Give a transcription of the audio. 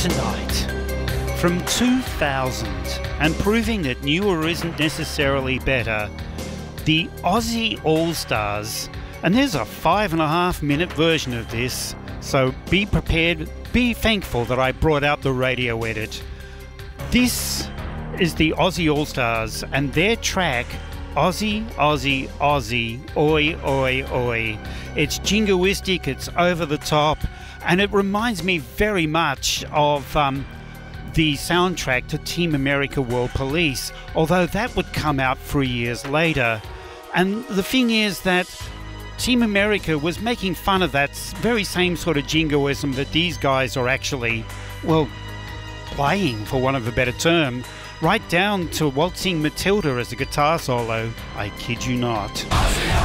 tonight from 2000, and proving that newer isn't necessarily better, the Aussie All-Stars. And there's a 5.5-minute version of this, so be prepared, be thankful that I brought out the radio edit. This is the Aussie All-Stars and their track Aussie, Aussie, Aussie, oi, oi, oi. It's jingoistic, it's over the top, and it reminds me very much of the soundtrack to Team America World Police, although that would come out 3 years later. And the thing is that Team America was making fun of that very same sort of jingoism that these guys are actually, well, playing, for want of a better term, right down to waltzing Matilda as a guitar solo. I kid you not.